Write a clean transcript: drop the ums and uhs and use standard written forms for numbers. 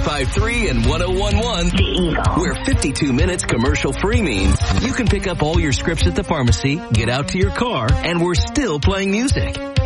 95.3 and 101.1. The Eagle. Where 52 minutes commercial free means you can pick up all your scripts at the pharmacy, get out to your car, and we're still playing music.